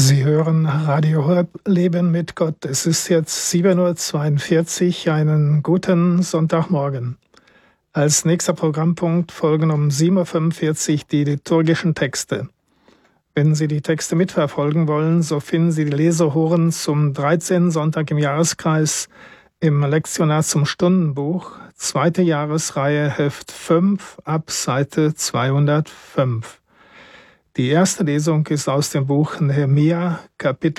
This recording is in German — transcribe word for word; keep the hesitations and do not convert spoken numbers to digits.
Sie hören Radio Horeb Leben mit Gott. Es ist jetzt sieben Uhr zweiundvierzig, einen guten Sonntagmorgen. Als nächster Programmpunkt folgen um sieben Uhr fünfundvierzig die liturgischen Texte. Wenn Sie die Texte mitverfolgen wollen, so finden Sie die Lesehoren zum dreizehnten Sonntag im Jahreskreis im Lektionar zum Stundenbuch, zweite Jahresreihe, Heft fünf, ab Seite zweihundertfünf. Die erste Lesung ist aus dem Buch Nehemia, Kapitel